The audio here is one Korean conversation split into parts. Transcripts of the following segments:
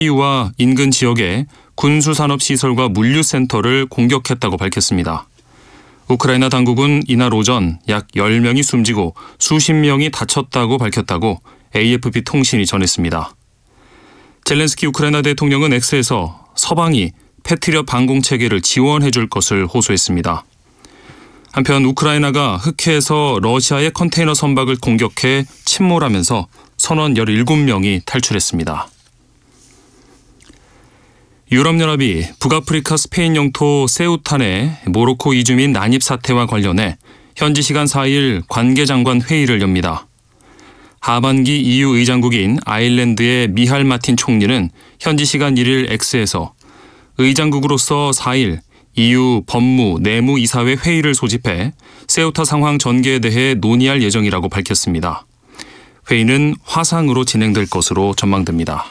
키이우와 인근 지역의 군수산업시설과 물류센터를 공격했다고 밝혔습니다. 우크라이나 당국은 이날 오전 약 10명이 숨지고 수십 명이 다쳤다고 밝혔다고 AFP 통신이 전했습니다. 젤렌스키 우크라이나 대통령은 X에서 서방이 패트리엇 방공체계를 지원해 줄 것을 호소했습니다. 한편 우크라이나가 흑해에서 러시아의 컨테이너 선박을 공격해 침몰하면서 선원 17명이 탈출했습니다. 유럽연합이 북아프리카 스페인 영토 세우타 내 모로코 이주민 난입 사태와 관련해 현지 시간 4일 관계장관 회의를 엽니다. 하반기 EU 의장국인 아일랜드의 미할 마틴 총리는 현지 시간 1일 X에서 의장국으로서 4일 EU 법무, 내무 이사회 회의를 소집해 세우타 상황 전개에 대해 논의할 예정이라고 밝혔습니다. 회의는 화상으로 진행될 것으로 전망됩니다.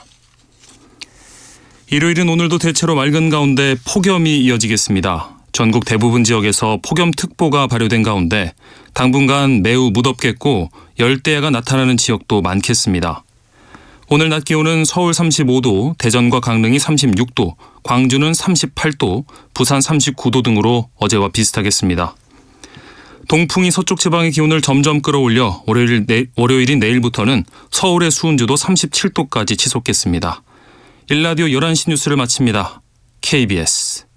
일요일은 오늘도 대체로 맑은 가운데 폭염이 이어지겠습니다. 전국 대부분 지역에서 폭염특보가 발효된 가운데 당분간 매우 무덥겠고 열대야가 나타나는 지역도 많겠습니다. 오늘 낮 기온은 서울 35도, 대전과 강릉이 36도, 광주는 38도, 부산 39도 등으로 어제와 비슷하겠습니다. 동풍이 서쪽 지방의 기온을 점점 끌어올려 월요일인 내일부터는 서울의 수온주도 37도까지 치솟겠습니다. 일라디오 11시 뉴스를 마칩니다. KBS